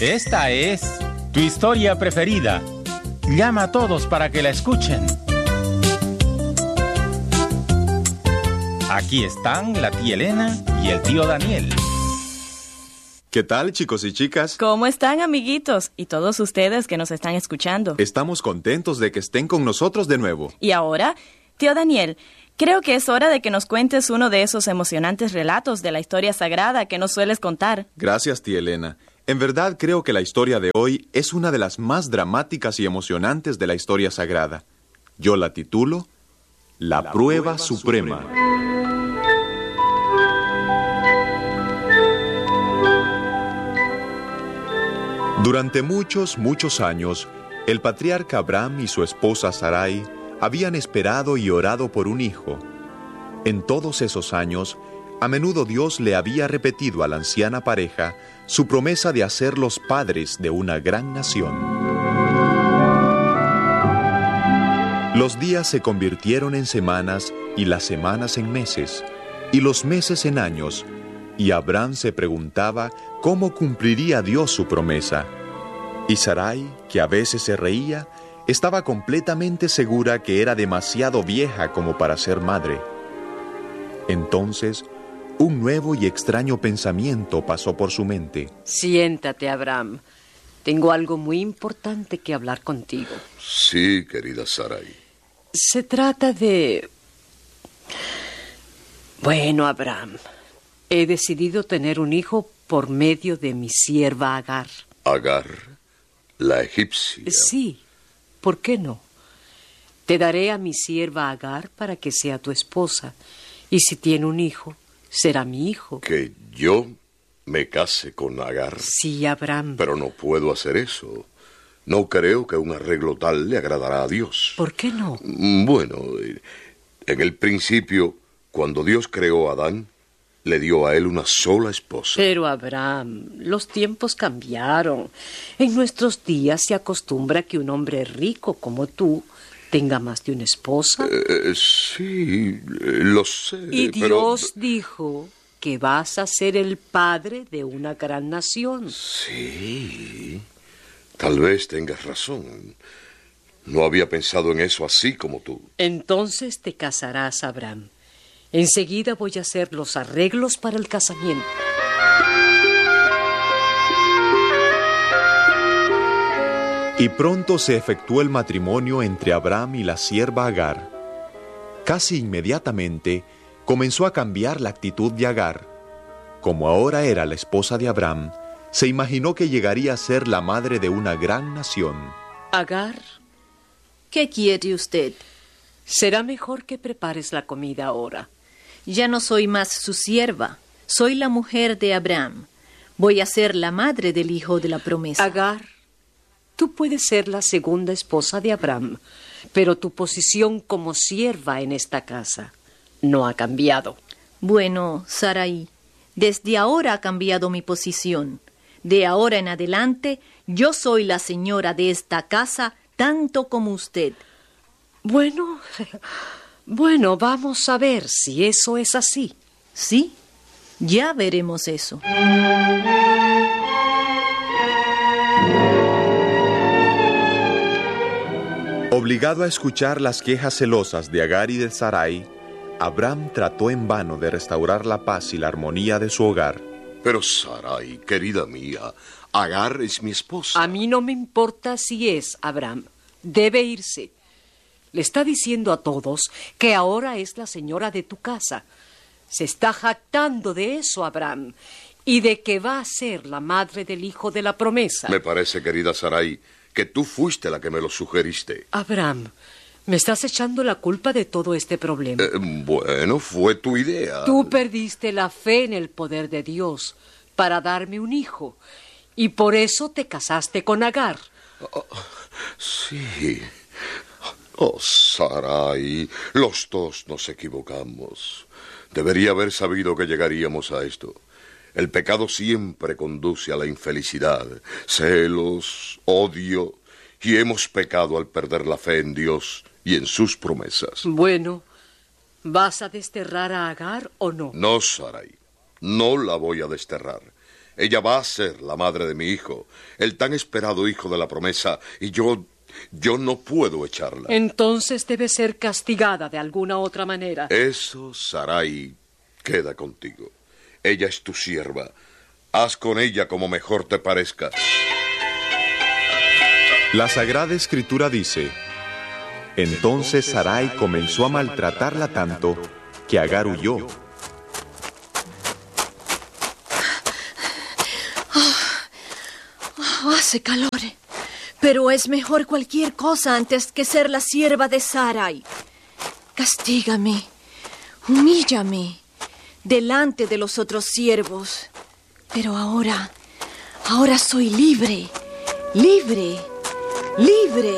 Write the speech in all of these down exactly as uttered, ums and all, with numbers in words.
Esta es tu historia preferida. Llama a todos para que la escuchen. Aquí están la tía Elena y el tío Daniel. ¿Qué tal, chicos y chicas? ¿Cómo están, amiguitos? Y todos ustedes que nos están escuchando. Estamos contentos de que estén con nosotros de nuevo. Y ahora, tío Daniel, creo que es hora de que nos cuentes uno de esos emocionantes relatos de la historia sagrada que nos sueles contar. Gracias, tía Elena. En verdad creo que la historia de hoy es una de las más dramáticas y emocionantes de la historia sagrada. Yo la titulo La, la Prueba, prueba Suprema. Suprema. Durante muchos, muchos años, el patriarca Abraham y su esposa Sarai habían esperado y orado por un hijo. En todos esos años, a menudo Dios le había repetido a la anciana pareja su promesa de hacerlos padres de una gran nación. Los días se convirtieron en semanas y las semanas en meses, y los meses en años, y Abraham se preguntaba cómo cumpliría Dios su promesa. Y Sarai, que a veces se reía, estaba completamente segura que era demasiado vieja como para ser madre. Entonces, un nuevo y extraño pensamiento pasó por su mente. Siéntate, Abraham. Tengo algo muy importante que hablar contigo. Sí, querida Sarai. Se trata de... Bueno, Abraham, he decidido tener un hijo por medio de mi sierva Agar. ¿Agar? ¿La egipcia? Sí, ¿por qué no? Te daré a mi sierva Agar para que sea tu esposa, y si tiene un hijo, será mi hijo. ¿Que yo me case con Agar? Sí, Abraham. Pero no puedo hacer eso. No creo que un arreglo tal le agradará a Dios. ¿Por qué no? Bueno, en el principio, cuando Dios creó a Adán, le dio a él una sola esposa. Pero, Abraham, los tiempos cambiaron. En nuestros días se acostumbra que un hombre rico como tú tenga más de una esposa. Eh, sí, lo sé. Y pero... Dios dijo que vas a ser el padre de una gran nación. Sí, tal vez tengas razón. No había pensado en eso así como tú. Entonces te casarás, Abraham. Enseguida voy a hacer los arreglos para el casamiento. Y pronto se efectuó el matrimonio entre Abraham y la sierva Agar. Casi inmediatamente comenzó a cambiar la actitud de Agar. Como ahora era la esposa de Abraham, se imaginó que llegaría a ser la madre de una gran nación. Agar, ¿qué quiere usted? Será mejor que prepares la comida ahora. Ya no soy más su sierva, soy la mujer de Abraham. Voy a ser la madre del hijo de la promesa. Agar, tú puedes ser la segunda esposa de Abraham, pero tu posición como sierva en esta casa no ha cambiado. Bueno, Sarai, desde ahora ha cambiado mi posición. De ahora en adelante, yo soy la señora de esta casa, tanto como usted. Bueno, bueno, vamos a ver si eso es así. Sí, ya veremos eso. Obligado a escuchar las quejas celosas de Agar y de Sarai, Abraham trató en vano de restaurar la paz y la armonía de su hogar. Pero Sarai, querida mía, Agar es mi esposa. A mí no me importa si es, Abraham. Debe irse. Le está diciendo a todos que ahora es la señora de tu casa. Se está jactando de eso, Abraham, y de que va a ser la madre del hijo de la promesa. Me parece, querida Sarai, que tú fuiste la que me lo sugeriste. Abraham, me estás echando la culpa de todo este problema. Eh, bueno, fue tu idea. Tú perdiste la fe en el poder de Dios para darme un hijo, y por eso te casaste con Agar. Oh, sí... Oh, Sarai, los dos nos equivocamos. Debería haber sabido que llegaríamos a esto. El pecado siempre conduce a la infelicidad, celos, odio, y hemos pecado al perder la fe en Dios y en sus promesas. Bueno, ¿vas a desterrar a Agar o no? No, Sarai, no la voy a desterrar. Ella va a ser la madre de mi hijo, el tan esperado hijo de la promesa, y yo, yo no puedo echarla. Entonces debe ser castigada de alguna otra manera. Eso, Sarai, queda contigo. Ella es tu sierva. Haz con ella como mejor te parezca. La Sagrada Escritura dice: entonces Sarai comenzó a maltratarla tanto que Agar huyó. Oh, hace calor, pero es mejor cualquier cosa antes que ser la sierva de Sarai. Castígame, humíllame delante de los otros siervos. Pero ahora, ahora soy libre, libre, libre.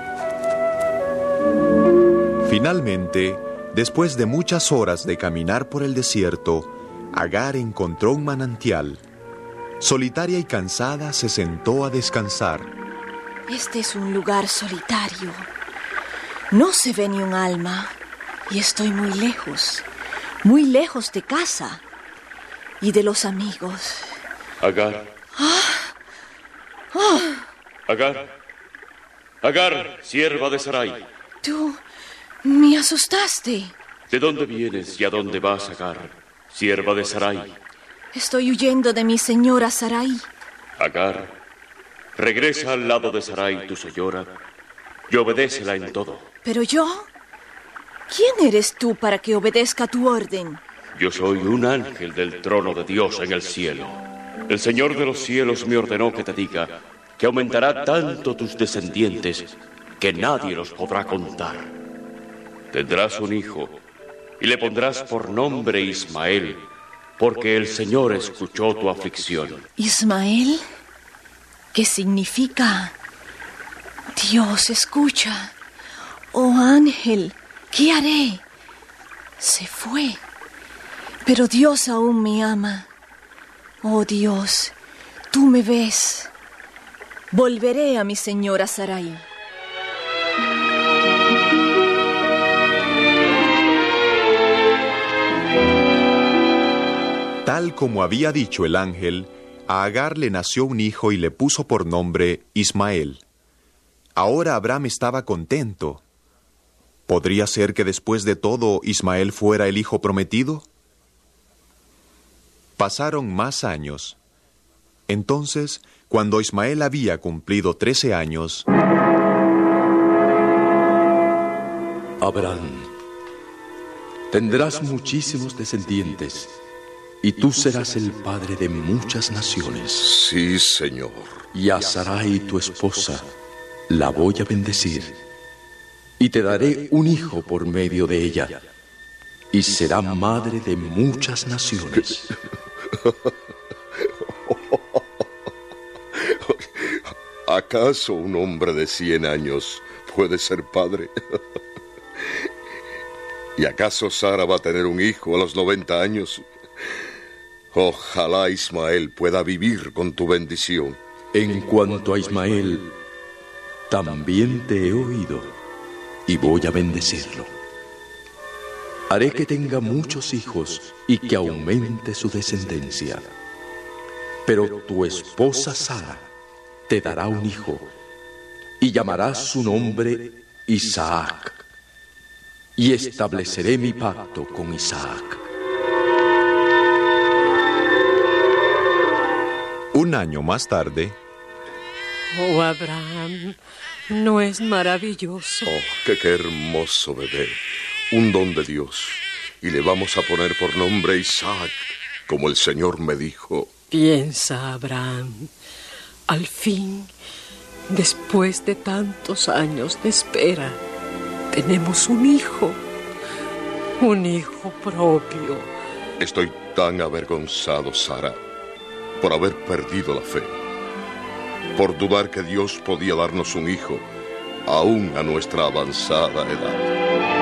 Finalmente, después de muchas horas de caminar por el desierto, Agar encontró un manantial. Solitaria y cansada, se sentó a descansar. Este es un lugar solitario. No se ve ni un alma. Y estoy muy lejos, muy lejos de casa y de los amigos. Agar. ¡Ah! ¡Oh! Agar. Agar, sierva de Sarai. Tú me asustaste. ¿De dónde vienes y a dónde vas, Agar, sierva de Sarai? Estoy huyendo de mi señora Sarai. Agar, regresa al lado de Sarai, tu señora, y obedécela en todo. ¿Pero yo? ¿Quién eres tú para que obedezca tu orden? Yo soy un ángel del trono de Dios en el cielo. El Señor de los cielos me ordenó que te diga que aumentará tanto tus descendientes que nadie los podrá contar. Tendrás un hijo y le pondrás por nombre Ismael, porque el Señor escuchó tu aflicción. ¿Ismael? ¿Qué significa? Dios escucha. Oh ángel, ¿qué haré? Se fue, pero Dios aún me ama. Oh Dios, tú me ves. Volveré a mi señora Sarai. Tal como había dicho el ángel, a Agar le nació un hijo y le puso por nombre Ismael. Ahora Abraham estaba contento. ¿Podría ser que después de todo Ismael fuera el hijo prometido? Pasaron más años. Entonces, cuando Ismael había cumplido trece años... Abraham, tendrás muchísimos descendientes, y tú serás el padre de muchas naciones. Sí, Señor. Y a Sarai, tu esposa, la voy a bendecir, y te daré un hijo por medio de ella, y será madre de muchas naciones. ¿Acaso un hombre de cien años puede ser padre? ¿Y acaso Sara va a tener un hijo a los noventa años? Ojalá Ismael pueda vivir con tu bendición. En cuanto a Ismael, también te he oído, y voy a bendecirlo. Haré que tenga muchos hijos y que aumente su descendencia. Pero tu esposa Sara te dará un hijo, y llamarás su nombre Isaac, y estableceré mi pacto con Isaac. Un año más tarde... Oh, Abraham, ¿no es maravilloso? Oh, qué, qué hermoso bebé, un don de Dios, y le vamos a poner por nombre Isaac, como el Señor me dijo. Piensa, Abraham, al fin, después de tantos años de espera, tenemos un hijo, un hijo propio. Estoy tan avergonzado, Sara, por haber perdido la fe, por dudar que Dios podía darnos un hijo, aún a nuestra avanzada edad.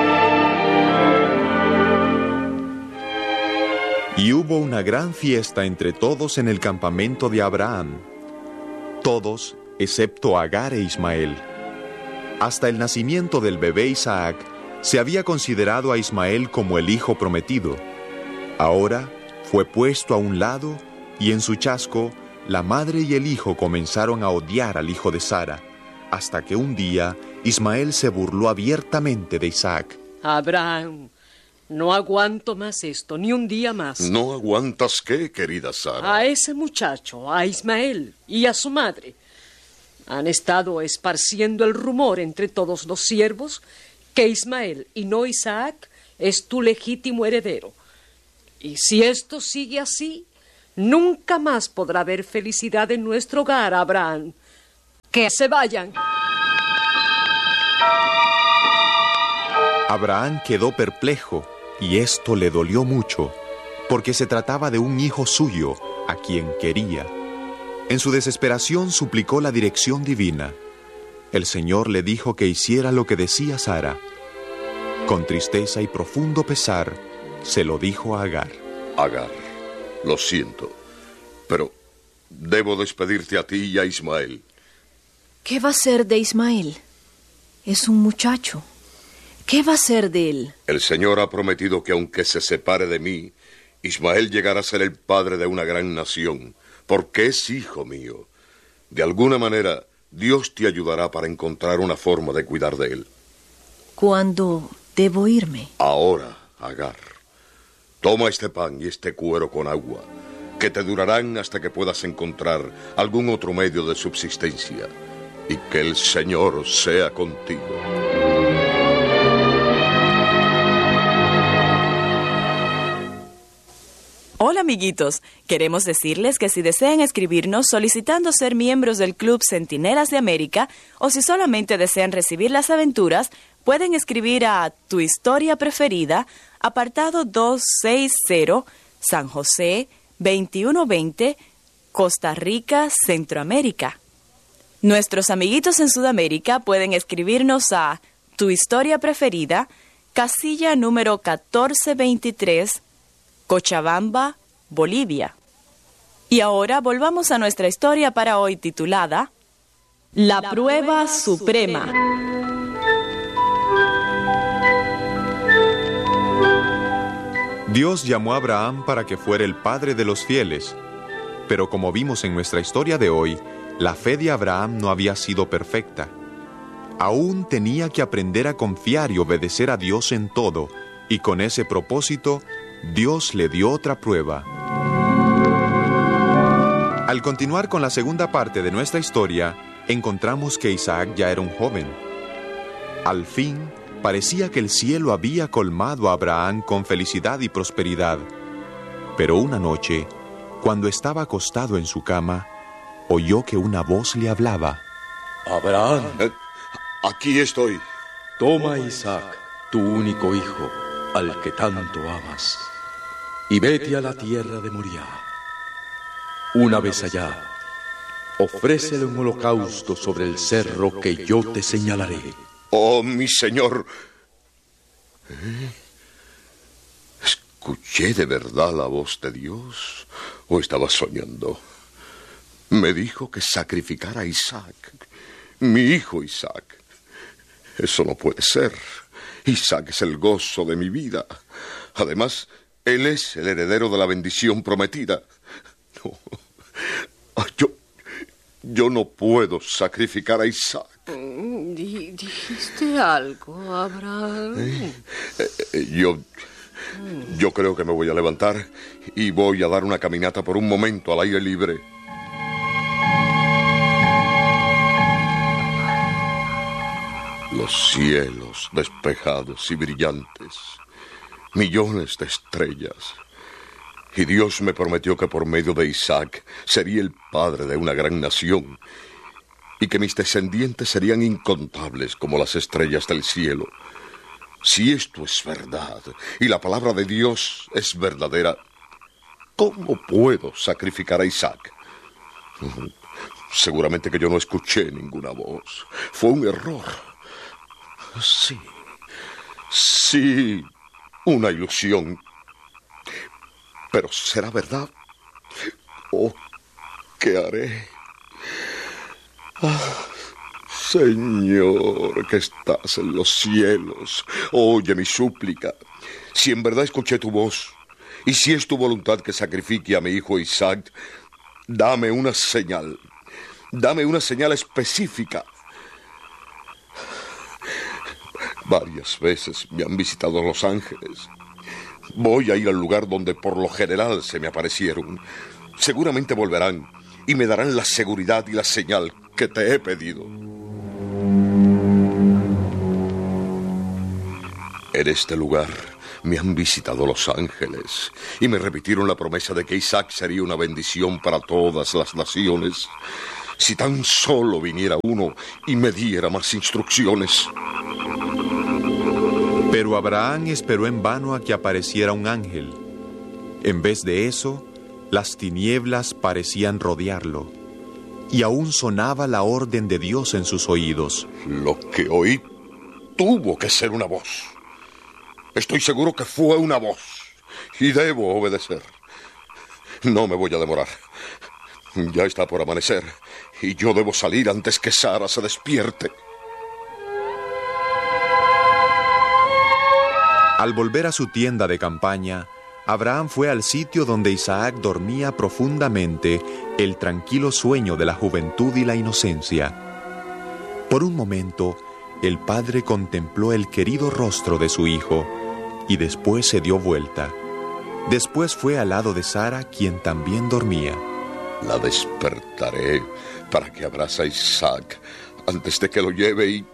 Y hubo una gran fiesta entre todos en el campamento de Abraham. Todos, excepto Agar e Ismael. Hasta el nacimiento del bebé Isaac, se había considerado a Ismael como el hijo prometido. Ahora fue puesto a un lado Y en su chasco, la madre y el hijo comenzaron a odiar al hijo de Sara, hasta que un día Ismael se burló abiertamente de Isaac. Abraham, no aguanto más esto, ni un día más. ¿No aguantas qué, querida Sara? A ese muchacho, a Ismael y a su madre. Han estado esparciendo el rumor entre todos los siervos que Ismael y no Isaac es tu legítimo heredero. Y si esto sigue así, nunca más podrá haber felicidad en nuestro hogar, Abraham. Que se vayan. Abraham quedó perplejo, y esto le dolió mucho, porque se trataba de un hijo suyo, a quien quería. En su desesperación suplicó la dirección divina. El Señor le dijo que hiciera lo que decía Sara. Con tristeza y profundo pesar, se lo dijo a Agar. Agar, lo siento, pero debo despedirte a ti y a Ismael. ¿Qué va a ser de Ismael? Es un muchacho. ¿Qué va a ser de él? El Señor ha prometido que aunque se separe de mí, Ismael llegará a ser el padre de una gran nación, porque es hijo mío. De alguna manera, Dios te ayudará para encontrar una forma de cuidar de él. ¿Cuándo debo irme? Ahora, Agar. Toma este pan y este cuero con agua, que te durarán hasta que puedas encontrar algún otro medio de subsistencia, y que el Señor sea contigo. Hola amiguitos, queremos decirles que si desean escribirnos solicitando ser miembros del Club Centinelas de América o si solamente desean recibir las aventuras, pueden escribir a Tu Historia Preferida, apartado doscientos sesenta, San José, veintiuno veinte, Costa Rica, Centroamérica. Nuestros amiguitos en Sudamérica pueden escribirnos a Tu Historia Preferida, casilla número catorce veintitrés, Cochabamba, Bolivia. Y ahora volvamos a nuestra historia para hoy titulada La, La Prueba, prueba Suprema. Dios llamó a Abraham para que fuera el padre de los fieles, pero como vimos en nuestra historia de hoy, la fe de Abraham no había sido perfecta. Aún tenía que aprender a confiar y obedecer a Dios en todo, y con ese propósito, Dios le dio otra prueba. Al continuar con la segunda parte de nuestra historia, encontramos que Isaac ya era un joven. Al fin, parecía que el cielo había colmado a Abraham con felicidad y prosperidad. Pero una noche, cuando estaba acostado en su cama, oyó que una voz le hablaba. Abraham, Eh, aquí estoy. toma a Isaac, tu único hijo, al que tanto amas, y vete a la tierra de Moriah. Una vez allá, ofrécele un holocausto sobre el cerro que yo te señalaré. Oh, mi Señor. ¿Eh? ¿Escuché de verdad la voz de Dios o estaba soñando? Me dijo que sacrificara a Isaac, mi hijo Isaac. Eso no puede ser. Isaac es el gozo de mi vida. Además, él es el heredero de la bendición prometida. No. Yo, yo no puedo sacrificar a Isaac. ¿Dijiste algo, Abraham? ¿Eh? Eh, eh, yo, yo creo que me voy a levantar y voy a dar una caminata por un momento al aire libre. Los cielos despejados y brillantes, millones de estrellas. Y Dios me prometió que por medio de Isaac sería el padre de una gran nación y que mis descendientes serían incontables como las estrellas del cielo. Si esto es verdad y la palabra de Dios es verdadera, ¿cómo puedo sacrificar a Isaac? Seguramente que yo no escuché ninguna voz. Fue un error. Sí, sí, una ilusión. Pero ¿será verdad? Oh, ¿qué haré? Ah, Señor, que estás en los cielos, oye mi súplica. Si en verdad escuché tu voz Y si es tu voluntad que sacrifique a mi hijo Isaac, dame una señal. Dame una señal específica. Varias veces me han visitado los ángeles. Voy a ir al lugar donde por lo general se me aparecieron. Seguramente volverán y me darán la seguridad y la señal que te he pedido. En este lugar me han visitado los ángeles y me repitieron la promesa de que Isaac sería una bendición para todas las naciones. Si tan solo viniera uno y me diera más instrucciones. Pero Abraham esperó en vano a que apareciera un ángel. En vez de eso, las tinieblas parecían rodearlo, y aún sonaba la orden de Dios en sus oídos. Lo que oí tuvo que ser una voz. Estoy seguro que fue una voz, y debo obedecer. No me voy a demorar. Ya está por amanecer, y yo debo salir antes que Sara se despierte. Al volver a su tienda de campaña, Abraham fue al sitio donde Isaac dormía profundamente el tranquilo sueño de la juventud y la inocencia. Por un momento, el padre contempló el querido rostro de su hijo y después se dio vuelta. Después fue al lado de Sara, quien también dormía. La despertaré para que abrace a Isaac antes de que lo lleve y...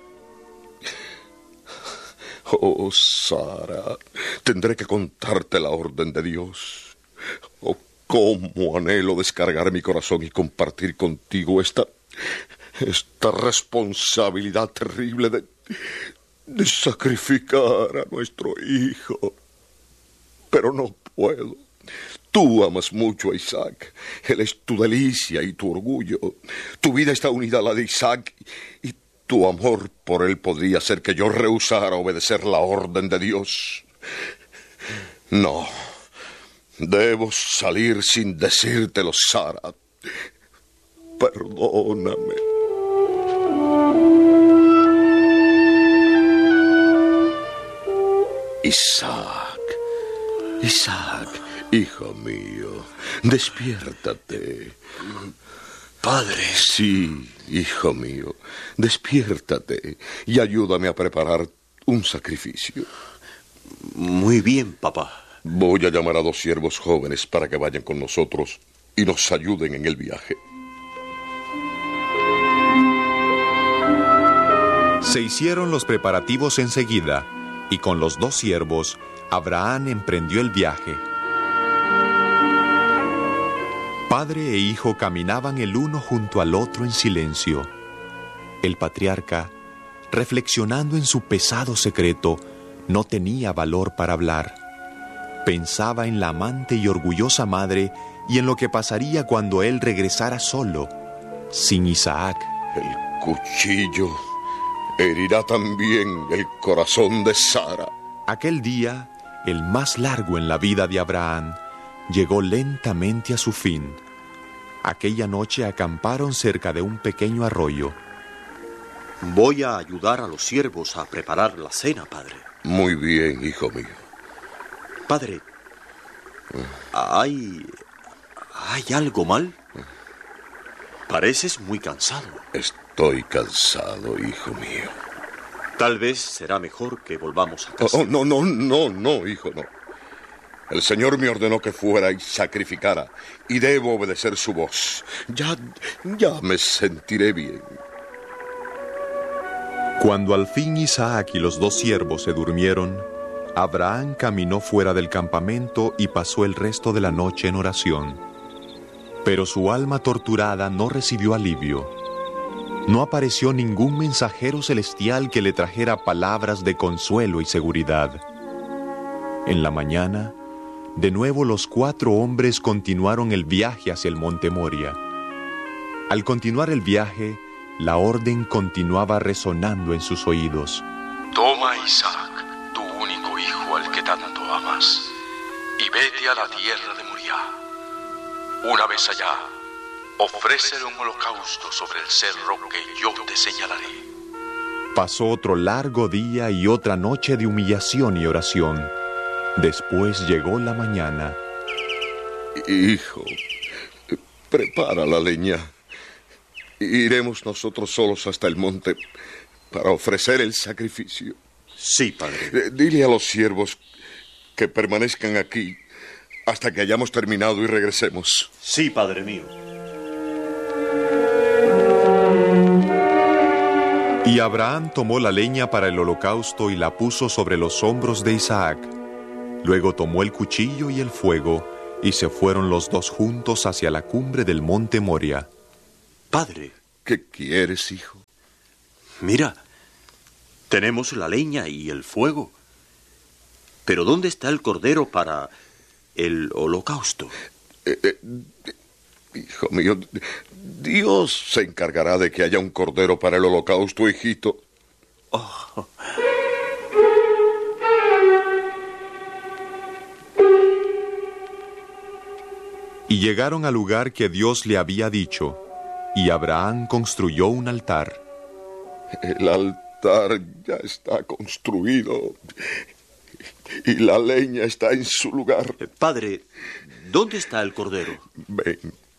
Oh, Sara, tendré que contarte la orden de Dios. Oh, cómo anhelo descargar mi corazón y compartir contigo esta... esta responsabilidad terrible de... de sacrificar a nuestro hijo. Pero no puedo. Tú amas mucho a Isaac. Él es tu delicia y tu orgullo. Tu vida está unida a la de Isaac y tu amor por él podría hacer que yo rehusara obedecer la orden de Dios. No. Debo salir sin decírtelo, Sara. Perdóname. Isaac, Isaac, hijo mío, despiértate. Padre. Sí, hijo mío, despiértate y ayúdame a preparar un sacrificio. Muy bien, papá. Voy a llamar a dos siervos jóvenes para que vayan con nosotros y nos ayuden en el viaje. Se hicieron los preparativos enseguida, y con los dos siervos, Abraham emprendió el viaje. Padre e hijo caminaban el uno junto al otro en silencio. El patriarca, reflexionando en su pesado secreto, no tenía valor para hablar. Pensaba en la amante y orgullosa madre y en lo que pasaría cuando él regresara solo, sin Isaac. El cuchillo herirá también el corazón de Sara. Aquel día, el más largo en la vida de Abraham, llegó lentamente a su fin. Aquella noche acamparon cerca de un pequeño arroyo. Voy a ayudar a los siervos a preparar la cena, padre. Muy bien, hijo mío. Padre, ¿hay... ¿hay algo mal? Pareces muy cansado. Estoy cansado, hijo mío. Tal vez será mejor que volvamos a casa. Oh, no, no, no, no, hijo, no. El Señor me ordenó que fuera y sacrificara, y debo obedecer su voz. Ya, ya me sentiré bien. Cuando al fin Isaac y los dos siervos se durmieron, Abraham caminó fuera del campamento y pasó el resto de la noche en oración. Pero su alma torturada no recibió alivio. No apareció ningún mensajero celestial que le trajera palabras de consuelo y seguridad. En la mañana, de nuevo los cuatro hombres continuaron el viaje hacia el monte Moria. Al continuar el viaje, la orden continuaba resonando en sus oídos. Toma a Isaac, tu único hijo al que tanto amas, y vete a la tierra de Moriah. Una vez allá, ofrécele un holocausto sobre el cerro que yo te señalaré. Pasó otro largo día y otra noche de humillación y oración. Después llegó la mañana. Hijo, prepara la leña. Iremos nosotros solos hasta el monte para ofrecer el sacrificio. Sí, padre. Dile a los siervos que permanezcan aquí hasta que hayamos terminado y regresemos. Sí, padre mío. Y Abraham tomó la leña para el holocausto y la puso sobre los hombros de Isaac. Luego tomó el cuchillo y el fuego, y se fueron los dos juntos hacia la cumbre del monte Moria. Padre. ¿Qué quieres, hijo? Mira, tenemos la leña y el fuego. Pero ¿dónde está el cordero para el holocausto? Eh, eh, hijo mío, Dios se encargará de que haya un cordero para el holocausto, hijito. Oh. Y llegaron al lugar que Dios le había dicho, y Abraham construyó un altar. El altar ya está construido y la leña está en su lugar. Padre, ¿dónde está el cordero? Ven,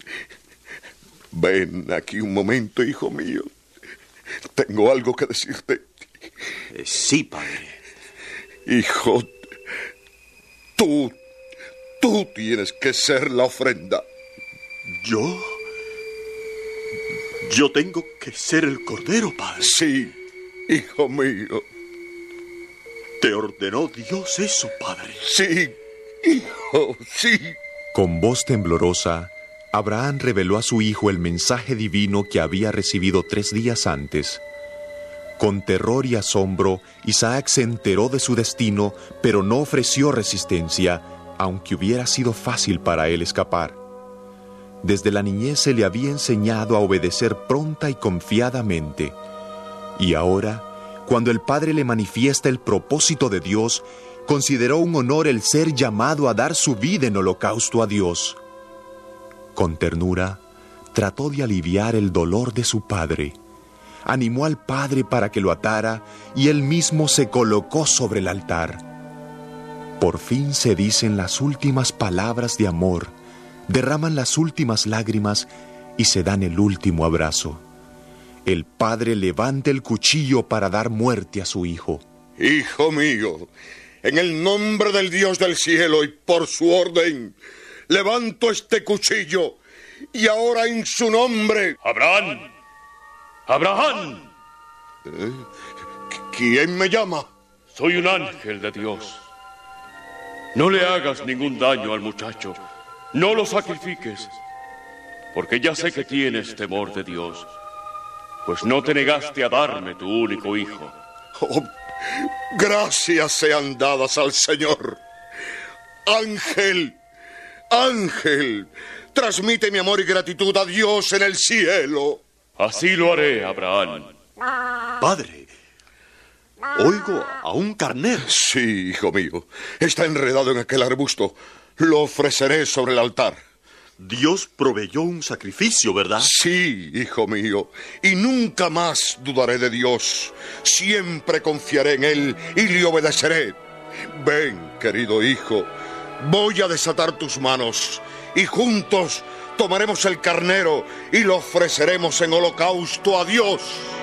ven aquí un momento, hijo mío. Tengo algo que decirte. Eh, sí, padre. Hijo, tú, tú tienes que ser la ofrenda. ¿Yo? ¿Yo tengo que ser el cordero, padre? Sí, hijo mío. ¿Te ordenó Dios eso, padre? Sí, hijo, sí. Con voz temblorosa, Abraham reveló a su hijo el mensaje divino que había recibido tres días antes. Con terror y asombro, Isaac se enteró de su destino, pero no ofreció resistencia, aunque hubiera sido fácil para él escapar. Desde la niñez se le había enseñado a obedecer pronta y confiadamente. Y ahora, cuando el Padre le manifiesta el propósito de Dios, consideró un honor el ser llamado a dar su vida en holocausto a Dios. Con ternura, trató de aliviar el dolor de su padre. Animó al Padre para que lo atara y él mismo se colocó sobre el altar. Por fin se dicen las últimas palabras de amor, derraman las últimas lágrimas y se dan el último abrazo. El padre levanta el cuchillo para dar muerte a su hijo. Hijo mío, en el nombre del Dios del cielo y por su orden, levanto este cuchillo y ahora en su nombre... ¡Abraham! ¡Abraham! ¿Eh? ¿Quién me llama? Soy un ángel de Dios. No le hagas ningún daño al muchacho. No lo sacrifiques, porque ya sé que tienes temor de Dios, pues no te negaste a darme tu único hijo. Oh, gracias sean dadas al Señor. Ángel, ángel, transmite mi amor y gratitud a Dios en el cielo. Así lo haré, Abraham. Padre, oigo a un carnero. Sí, hijo mío, está enredado en aquel arbusto. Lo ofreceré sobre el altar. Dios proveyó un sacrificio, ¿verdad? Sí, hijo mío, y nunca más dudaré de Dios. Siempre confiaré en Él y le obedeceré. Ven, querido hijo, voy a desatar tus manos y juntos tomaremos el carnero y lo ofreceremos en holocausto a Dios.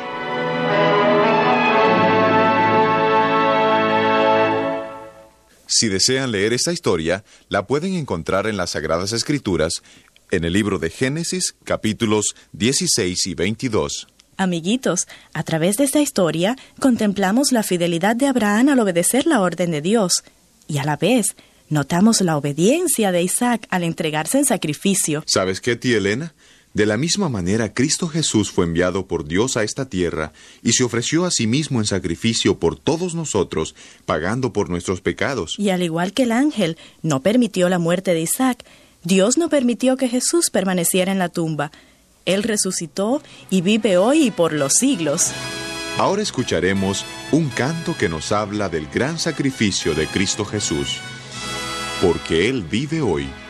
Si desean leer esta historia, la pueden encontrar en las Sagradas Escrituras, en el libro de Génesis, capítulos dieciséis y veintidós. Amiguitos, a través de esta historia contemplamos la fidelidad de Abraham al obedecer la orden de Dios, y a la vez notamos la obediencia de Isaac al entregarse en sacrificio. ¿Sabes qué, tía Elena? De la misma manera, Cristo Jesús fue enviado por Dios a esta tierra y se ofreció a sí mismo en sacrificio por todos nosotros, pagando por nuestros pecados. Y al igual que el ángel no permitió la muerte de Isaac, Dios no permitió que Jesús permaneciera en la tumba. Él resucitó y vive hoy y por los siglos. Ahora escucharemos un canto que nos habla del gran sacrificio de Cristo Jesús. Porque Él vive hoy.